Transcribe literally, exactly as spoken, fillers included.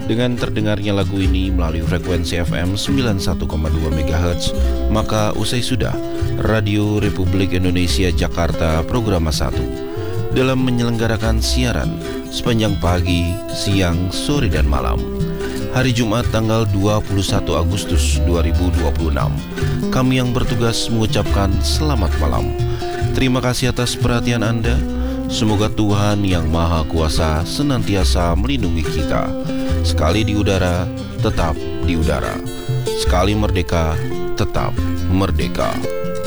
Dengan terdengarnya lagu ini melalui frekuensi F M sembilan puluh satu koma dua MHz, maka usai sudah Radio Republik Indonesia Jakarta Programa satu dalam menyelenggarakan siaran sepanjang pagi, siang, sore, dan malam. Hari Jumat tanggal dua puluh satu Agustus dua ribu dua puluh enam, kami yang bertugas mengucapkan selamat malam. Terima kasih atas perhatian Anda. Semoga Tuhan yang Maha Kuasa senantiasa melindungi kita. Sekali di udara, tetap di udara. Sekali merdeka, tetap merdeka.